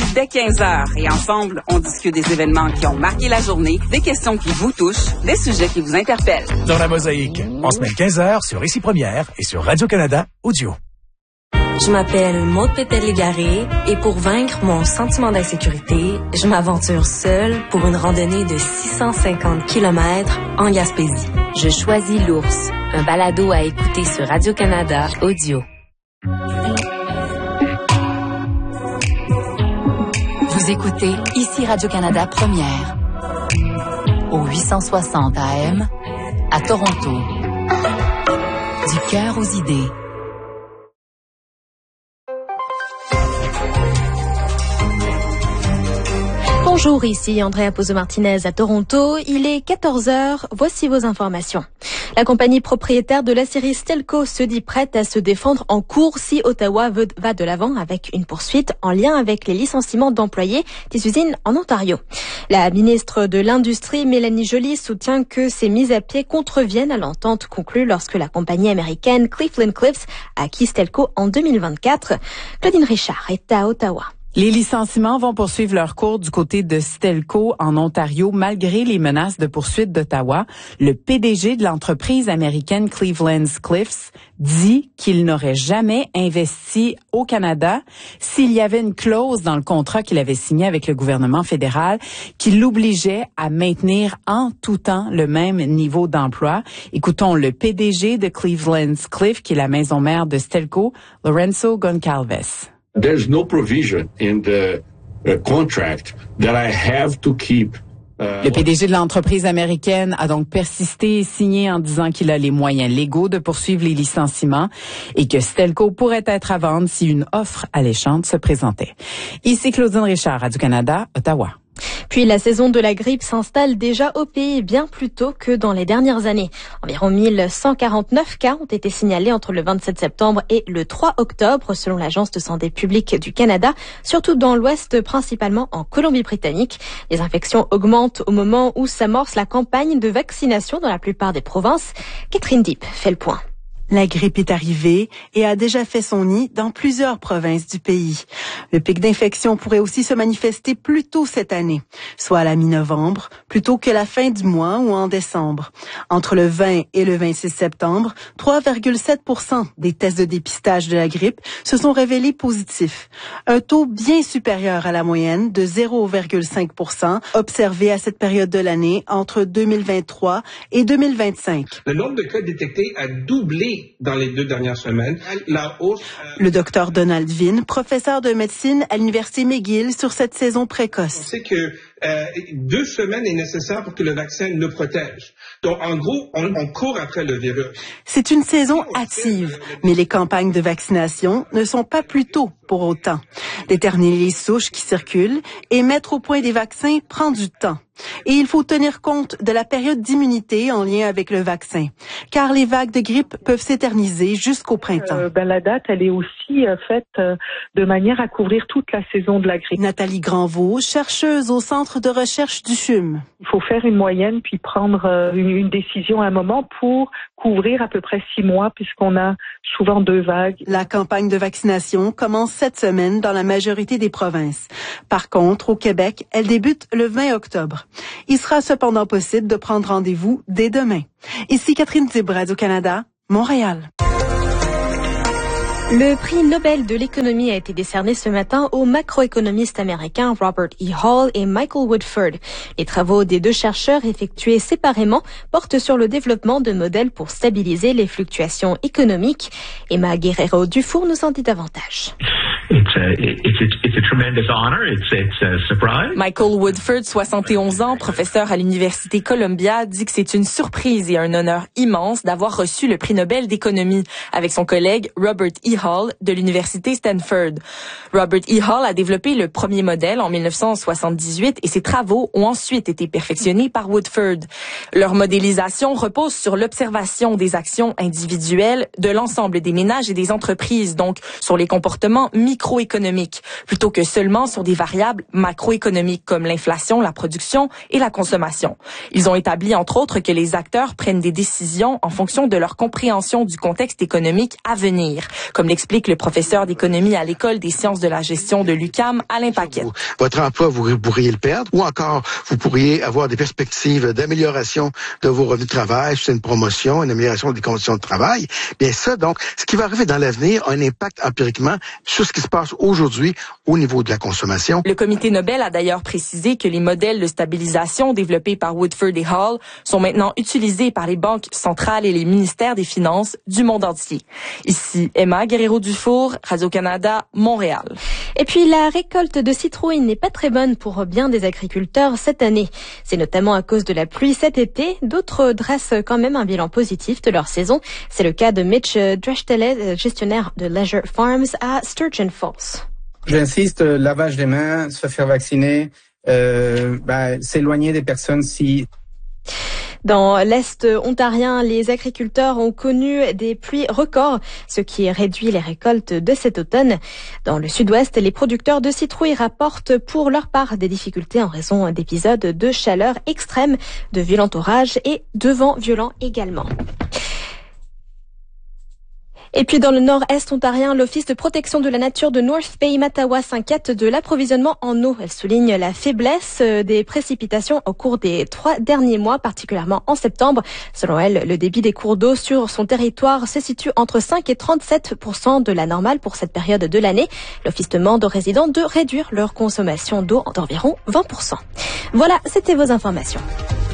dès 15h. Et ensemble, on discute des événements qui ont marqué la journée, des questions qui vous touchent, des sujets qui vous interpellent. Dans la mosaïque, en semaine 15h sur Ici Première et sur Radio-Canada Audio. Je m'appelle Maude Pétel-Légaré et pour vaincre mon sentiment d'insécurité, je m'aventure seule pour une randonnée de 650 km en Gaspésie. Je choisis l'ours, un balado à écouter sur Radio-Canada Audio. Vous écoutez Ici Radio-Canada Première au 860 AM à Toronto. Du cœur aux idées. Bonjour, ici Andrea Pozzo-Martinez à Toronto. Il est 14h. Voici vos informations. La compagnie propriétaire de la série Stelco se dit prête à se défendre en cours si Ottawa va de l'avant avec une poursuite en lien avec les licenciements d'employés des usines en Ontario. La ministre de l'Industrie, Mélanie Joly, soutient que ces mises à pied contreviennent à l'entente conclue lorsque la compagnie américaine Cleveland-Cliffs a acquis Stelco en 2024. Claudine Richard est à Ottawa. Les licenciements vont poursuivre leur cours du côté de Stelco en Ontario malgré les menaces de poursuite d'Ottawa. Le PDG de l'entreprise américaine Cleveland-Cliffs dit qu'il n'aurait jamais investi au Canada s'il y avait une clause dans le contrat qu'il avait signé avec le gouvernement fédéral qui l'obligeait à maintenir en tout temps le même niveau d'emploi. Écoutons le PDG de Cleveland-Cliffs, qui est la maison mère de Stelco, Lorenzo Goncalves. There's no provision in the contract that I have to keep. Le PDG de l'entreprise américaine a donc persisté et signé en disant qu'il a les moyens légaux de poursuivre les licenciements et que Stelco pourrait être à vendre si une offre alléchante se présentait. Ici Claudine Richard, Radio-Canada, Ottawa. Puis la saison de la grippe s'installe déjà au pays bien plus tôt que dans les dernières années. Environ 1149 cas ont été signalés entre le 27 septembre et le 3 octobre selon l'Agence de santé publique du Canada, surtout dans l'Ouest, principalement en Colombie-Britannique. Les infections augmentent au moment où s'amorce la campagne de vaccination dans la plupart des provinces. Catherine Deep fait le point. La grippe est arrivée et a déjà fait son nid dans plusieurs provinces du pays. Le pic d'infection pourrait aussi se manifester plus tôt cette année, soit à la mi-novembre, plutôt que la fin du mois ou en décembre. Entre le 20 et le 26 septembre, 3,7% des tests de dépistage de la grippe se sont révélés positifs, un taux bien supérieur à la moyenne de 0,5% observé à cette période de l'année entre 2023 et 2025. Le nombre de cas détectés a doublé dans les 2 dernières semaines. La hausse. Le docteur Donald Vine, professeur de médecine à l'Université McGill sur cette saison précoce. On sait que 2 semaines est nécessaire pour que le vaccin nous protège. Donc, en gros, on court après le virus. C'est une saison hâtive, mais les campagnes de vaccination ne sont pas plus tôt pour autant. Déterminer les souches qui circulent et mettre au point des vaccins prend du temps. Et il faut tenir compte de la période d'immunité en lien avec le vaccin, car les vagues de grippe peuvent s'éterniser jusqu'au printemps. La date, elle est aussi faite de manière à couvrir toute la saison de la grippe. Nathalie Granvaux, chercheuse au Centre de recherche du CHUM. Il faut faire une moyenne puis prendre une décision à un moment pour couvrir à peu près 6 mois puisqu'on a souvent 2 vagues. La campagne de vaccination commence cette semaine dans la majorité des provinces. Par contre, au Québec, elle débute le 20 octobre. Il sera cependant possible de prendre rendez-vous dès demain. Ici Catherine Dibre, Radio-Canada, Montréal. Le prix Nobel de l'économie a été décerné ce matin aux macroéconomistes américains Robert E. Hall et Michael Woodford. Les travaux des 2 chercheurs effectués séparément portent sur le développement de modèles pour stabiliser les fluctuations économiques. Emma Guerrero-Dufour nous en dit davantage. It's a tremendous honor. It's a surprise. Michael Woodford, 71 ans, professeur à l'Université Columbia, dit que c'est une surprise et un honneur immense d'avoir reçu le prix Nobel d'économie avec son collègue Robert E. Hall de l'Université Stanford. Robert E. Hall a développé le premier modèle en 1978 et ses travaux ont ensuite été perfectionnés par Woodford. Leur modélisation repose sur l'observation des actions individuelles de l'ensemble des ménages et des entreprises, donc sur les comportements microéconomiques, plutôt plutôt que seulement sur des variables macroéconomiques comme l'inflation, la production et la consommation. Ils ont établi, entre autres, que les acteurs prennent des décisions en fonction de leur compréhension du contexte économique à venir, comme l'explique le professeur d'économie à l'École des sciences de la gestion de l'UQAM, Alain Paquette. Votre emploi, vous pourriez le perdre, ou encore, vous pourriez avoir des perspectives d'amélioration de vos revenus de travail, c'est une promotion, une amélioration des conditions de travail. Bien ça, donc, ce qui va arriver dans l'avenir a un impact empiriquement sur ce qui se passe aujourd'hui au niveau de la consommation. Le comité Nobel a d'ailleurs précisé que les modèles de stabilisation développés par Woodford et Hall sont maintenant utilisés par les banques centrales et les ministères des Finances du monde entier. Ici, Emma Guerrero-Dufour, Radio-Canada, Montréal. Et puis, la récolte de citrouilles n'est pas très bonne pour bien des agriculteurs cette année. C'est notamment à cause de la pluie cet été. D'autres dressent quand même un bilan positif de leur saison. C'est le cas de Mitch Dreschtelet, gestionnaire de Leisure Farms à Sturgeon Falls. J'insiste, lavage des mains, se faire vacciner, s'éloigner des personnes si... Dans l'Est ontarien, les agriculteurs ont connu des pluies records, ce qui réduit les récoltes de cet automne. Dans le Sud-Ouest, les producteurs de citrouilles rapportent pour leur part des difficultés en raison d'épisodes de chaleur extrême, de violents orages et de vents violents également. Et puis dans le nord-est ontarien, l'Office de protection de la nature de North Bay Mattawa s'inquiète de l'approvisionnement en eau. Elle souligne la faiblesse des précipitations au cours des 3 derniers mois, particulièrement en septembre. Selon elle, le débit des cours d'eau sur son territoire se situe entre 5 et 37% de la normale pour cette période de l'année. L'Office demande aux résidents de réduire leur consommation d'eau d'environ 20%. Voilà, c'était vos informations.